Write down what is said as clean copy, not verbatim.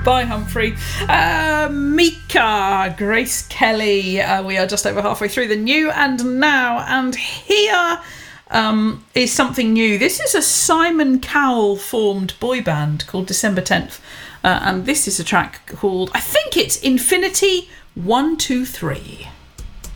Bye, Humphrey. Mika, Grace Kelly. We are just over halfway through the new and now, and here is something new. This is a Simon Cowell formed boy band called December 10th, and this is a track called, I think it's Infinity 123.